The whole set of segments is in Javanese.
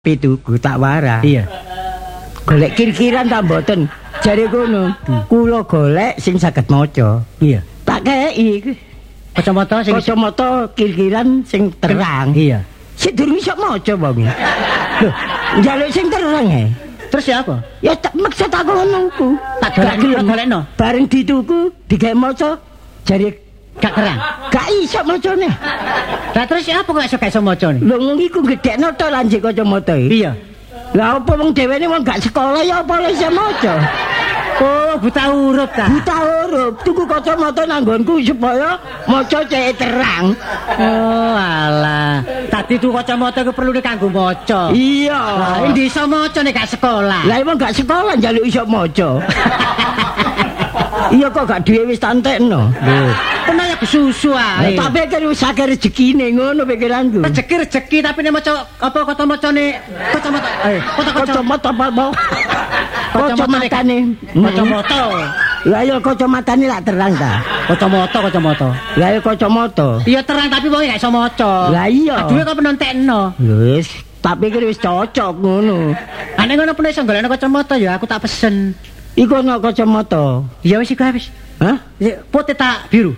Pituku tak warah. Iya. Golek kir-kiran ta mboten? Jare kono. Kula golek sing saged maca. Iya. Tak kei Kacamata sing kacamata kir-kiran sing terang. Iya. Sik durung iso maca wong. Lho, njaluk sing terang ae. Terus ya apa? Ya tak maksud aku ngono ku. Tak golekno. Bareng dituku digawe maca jare Gak terang. gak iso macane. Lah terus ya apa kok iso gak iso maca nih? Lho ngene iku gedhekno to lan jek kacamata iki. Iya. Lah apa wong dhewene wong gak sekolah ya apa iso maca? Oh, buta huruf ta. Buta huruf, tuku kacamata nanggonku supaya maca cek terang. Oh, alah. Tadi tuku kacamata ku perlu kanggo maca. Iya. Lah endi iso maca nek gak sekolah? Lah emang gak sekolah njaluk iso maca. Iya kok gak duwe wis tantekno. Lho, pernah ya susu ae. Tak pikir wis akeh rezekine ngono pikiranku. Rezeki tapi nek maca apa kata macane kacamata. Kacamata apa? Kacamatane. Kacamata. Lah ya kacamatane lak terang ta. Kacamata. Lah ya kacamata. Iya terang tapi wong gak iso maca. Lah iya. Duwe kok penentekno. Wis, tak pikir wis cocok ngono. Ane ngono pun iso golekno kacamata ya aku tak pesen. Iku ana kacamata. Ya wis iku wis. Hah? Putih tak biru.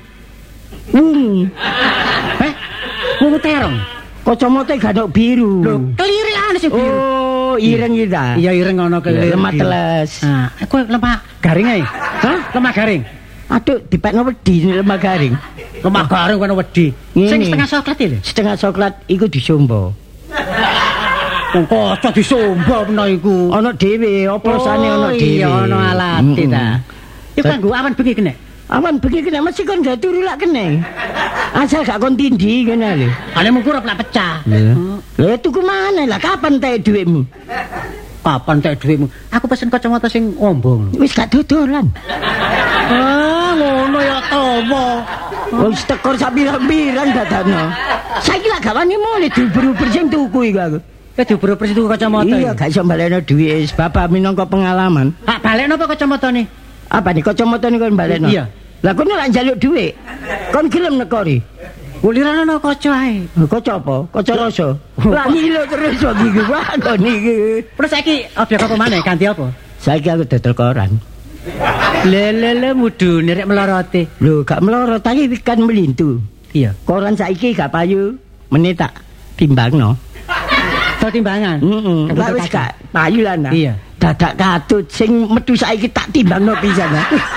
Wungu terong. Kacamata gak ono biru. Lho, kelirian sing biru. Oh, ireng iki ta. Iya ireng ngono kelireng. Lemah teles. Nah, aku lemah garing ae. Hah? Lemah garing. Aduh, dipekno wedi lemah garing. Lemah garing kono wedi. Sing setengah coklat iki lho. Setengah coklat iku disombo. Wong kocok disombo mena iku. Ana dhewe, oplosane ana dhewe. Iya, ana alate ta. Iku kanggo awan bengi kene. Awan bengi kena mesti kon gak turu lak kene. Asal gak kon tindhi kene lho. Ane mung kurang pecah. Lah tuku mana lah kapan teh dhuwitmu? Kapan tek dhuwitmu? Aku pesen kacamata sing ombong. Wis gak dodolan. Ah, ngono ya tomo. Wis tekor sak pirang-pirang dadakno. Saiki lak gak wani mulih diuber-uber sing tuku iku aku. Ya diuber tuku kacamata. Iya, gak iso balekno dhuwit, bapak minangka pengalaman. Hak balekno apa kacamatane? Apa nih kacamata nih kon balekno? Iya. Lah kono lak njaluk dhuwit. Kon gelem nekori. Ulirane ana kaca ae. Kaca apa? Kaca rasa. Lah ngilo terus wong iki wae niki. Terus saiki objek apa maneh ganti apa? Saiki aku dodol koran. Lele mudune rek melorote. Lho, gak meloro tapi kan melintu. Iya. Koran saiki gak payu, meneh tak timbangno. To timbangan. Heeh. Lah wis gak payu lah. Iya. Dadak katut sing metu saiki tak timbangno pisan.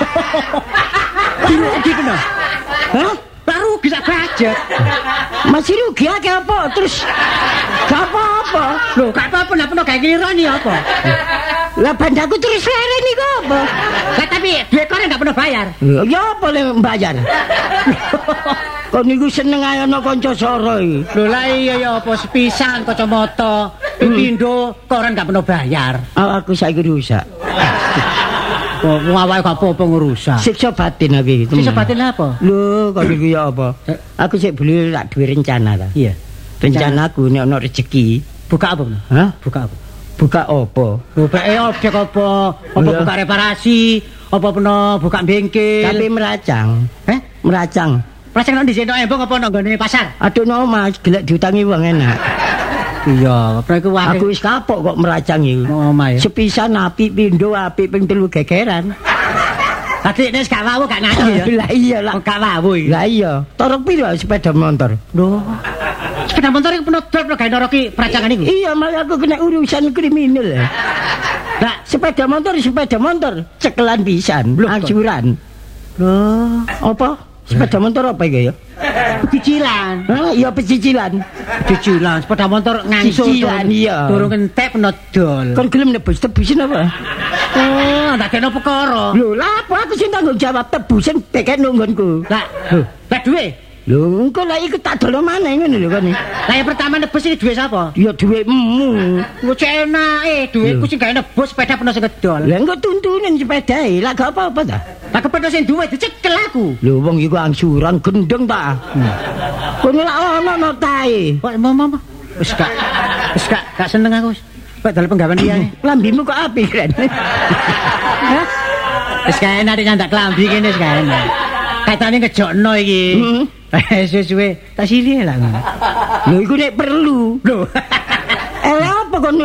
Rugi kena. Hah? Tak rugi sak budget. Masih rugi akeh apa? Terus gak apa-apa. Lho, gak apa-apa nek peno gawe ngirani apa? Lah bandaku terus leren iku apa? Lah tapi duit koran gak pernah bayar. Ya apa le mbayar? Kon niku seneng ae ana kanca soro iki. Lho lah iya ya apa sepisan kacamata, pindho koran gak pernah bayar. Aku saiki rusak. Wong awake gak apa-apa ngerusak. Siksa batin aku iki. Siksa batin apa? Lho, kon iki ya apa? Aku sik beli tak duwe rencana ta. Iya. Rencanaku nek ana rezeki. Buka apa? Hah? Buka apa? Buka apa? Buka objek apa? Apa buka reparasi? Apa peno buka bengkel? Tapi meracang. Meracang. Meracang nang dhisik nek embong apa nang gone pasar? Aduh no Mas, gelek diutangi wong enak. Iya, iku wae. Aku wis kapok kok meracang iki. Oh, Mas. Sepisan apik pindho apik ping 3 gegeran. Tadi nek gak wawu gak ngaji ya. Lah iya lah gak wawu iki. Lah iya, torok piro sepeda motor? Lho. Sepeda motor iki peno dol gawe noroki peracangan iku. Iya, malah aku kena urusan kriminal. Lah, sepeda motor cekelan pisan, angsuran. Lho, apa? Sepeda motor apa iki ya? Cicilan. Hah, iya pecicilan. Cicilan sepeda motor ngangsul. Cicilan iya. Durung entek peno dol. Kon gelem tebusin apa? Oh, ndak kena perkara. Lho, lah apa aku sing tanggung jawab tebusin tekek nunggonku. Lah, lah duwe. Lho, engko lek iku tak dono maneh ngene lho kon. Lah yang pertama nebus iki duwe sapa? Ya duwitmu. Ku cek enake, duwitku sing gawe nebus sepeda peno sing kedol. Lah engko tuntunin sepedae, lah gak apa-apa ta. Lah kepethuk sing duwe dicekel aku. Lho wong iku angsuran gendeng ta. Kono lak ono tae. Kok mama. Wis gak seneng aku wis. Kok dalem penggawean liyane. Lambimu kok apik kan. Hah? Wis gak enak nyandak klambi kene wis gak enak. Katane ngejokno iki. Suwe-suwe tak silih lah. Lho iku nek perlu. Lho. apa kon